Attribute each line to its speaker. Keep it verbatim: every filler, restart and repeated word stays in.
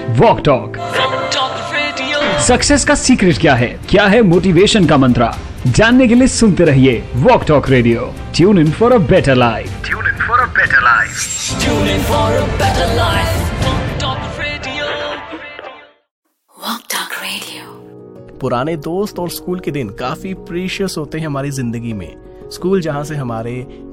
Speaker 1: Walk talk. Success का secret क्या है, क्या है मोटिवेशन का मंत्र, जानने के लिए सुनते रहिए walk talk radio. Tune in for a better life. Tune in for a better life. Tune in for a better life. Walk talk radio.
Speaker 2: Walk talk radio.
Speaker 3: पुराने दोस्त और स्कूल के दिन काफी प्रीशियस होते हैं हमारी जिंदगी में। स्कूल जहाँ से हमारे